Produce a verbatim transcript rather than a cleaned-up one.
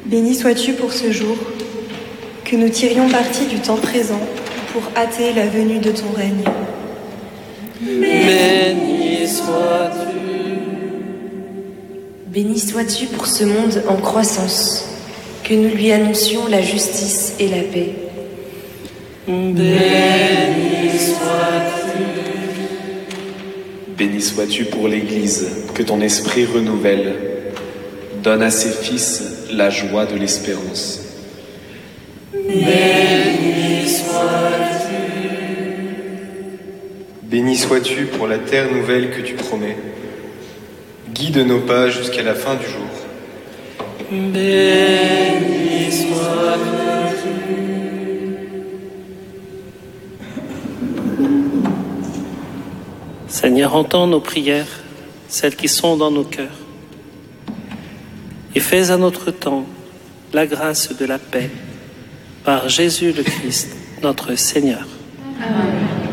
Béni sois-tu pour ce jour, que nous tirions parti du temps présent pour hâter la venue de ton règne. Béni sois-tu. Béni sois-tu pour ce monde en croissance, que nous lui annoncions la justice et la paix. Béni sois-tu. Béni sois-tu pour l'Église, que ton esprit renouvelle, donne à ses fils la joie de l'espérance. Béni sois-tu. Béni sois-tu pour la terre nouvelle que tu promets. Guide nos pas jusqu'à la fin du jour. Béni sois-tu. Seigneur, entends nos prières, celles qui sont dans nos cœurs, et fais à notre temps la grâce de la paix par Jésus le Christ, notre Seigneur. Amen.